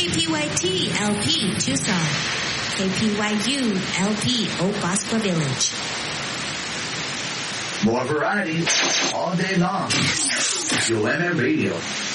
KPYT LP Tucson, KPYU LP Oak Bosco Village. More variety all day long. UNM Radio.